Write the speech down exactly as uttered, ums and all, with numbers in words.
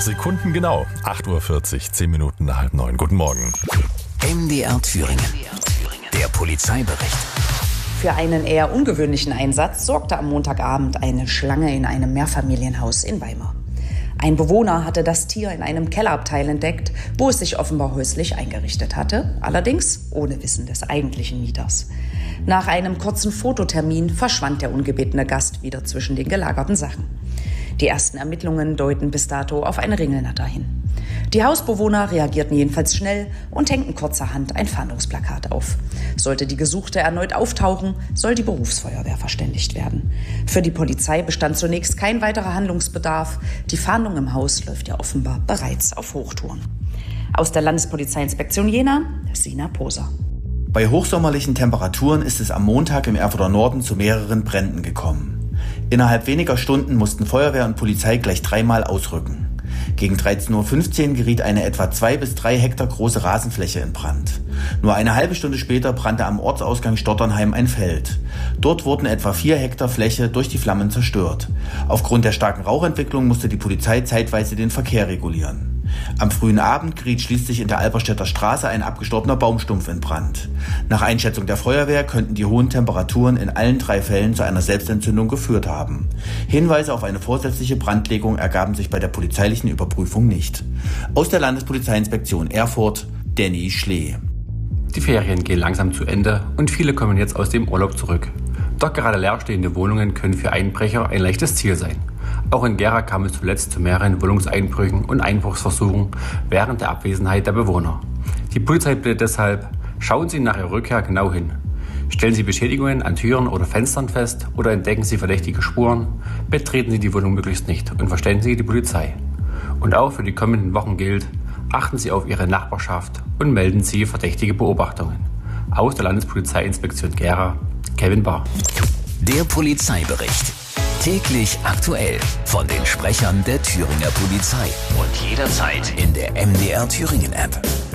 Sekunden genau. acht Uhr vierzig, zehn Minuten nach halb neun. Guten Morgen. M D R Thüringen. Der Polizeibericht. Für einen eher ungewöhnlichen Einsatz sorgte am Montagabend eine Schlange in einem Mehrfamilienhaus in Weimar. Ein Bewohner hatte das Tier in einem Kellerabteil entdeckt, wo es sich offenbar häuslich eingerichtet hatte, allerdings ohne Wissen des eigentlichen Mieters. Nach einem kurzen Fototermin verschwand der ungebetene Gast wieder zwischen den gelagerten Sachen. Die ersten Ermittlungen deuten bis dato auf eine Ringelnatter hin. Die Hausbewohner reagierten jedenfalls schnell und hängten kurzerhand ein Fahndungsplakat auf. Sollte die Gesuchte erneut auftauchen, soll die Berufsfeuerwehr verständigt werden. Für die Polizei bestand zunächst kein weiterer Handlungsbedarf. Die Fahndung im Haus läuft ja offenbar bereits auf Hochtouren. Aus der Landespolizeiinspektion Jena, Sina Poser. Bei hochsommerlichen Temperaturen ist es am Montag im Erfurter Norden zu mehreren Bränden gekommen. Innerhalb weniger Stunden mussten Feuerwehr und Polizei gleich dreimal ausrücken. Gegen dreizehn Uhr fünfzehn geriet eine etwa zwei bis drei Hektar große Rasenfläche in Brand. Nur eine halbe Stunde später brannte am Ortsausgang Stotternheim ein Feld. Dort wurden etwa vier Hektar Fläche durch die Flammen zerstört. Aufgrund der starken Rauchentwicklung musste die Polizei zeitweise den Verkehr regulieren. Am frühen Abend geriet schließlich in der Alberstädter Straße ein abgestorbener Baumstumpf in Brand. Nach Einschätzung der Feuerwehr könnten die hohen Temperaturen in allen drei Fällen zu einer Selbstentzündung geführt haben. Hinweise auf eine vorsätzliche Brandlegung ergaben sich bei der polizeilichen Überprüfung nicht. Aus der Landespolizeiinspektion Erfurt, Danny Schlee. Die Ferien gehen langsam zu Ende und viele kommen jetzt aus dem Urlaub zurück. Doch gerade leerstehende Wohnungen können für Einbrecher ein leichtes Ziel sein. Auch in Gera kam es zuletzt zu mehreren Wohnungseinbrüchen und Einbruchsversuchen während der Abwesenheit der Bewohner. Die Polizei bittet deshalb, schauen Sie nach Ihrer Rückkehr genau hin. Stellen Sie Beschädigungen an Türen oder Fenstern fest oder entdecken Sie verdächtige Spuren, betreten Sie die Wohnung möglichst nicht und verständigen Sie die Polizei. Und auch für die kommenden Wochen gilt, achten Sie auf Ihre Nachbarschaft und melden Sie verdächtige Beobachtungen. Aus der Landespolizeiinspektion Gera, Kevin Barr. Der Polizeibericht. Täglich aktuell von den Sprechern der Thüringer Polizei und jederzeit in der M D R Thüringen App.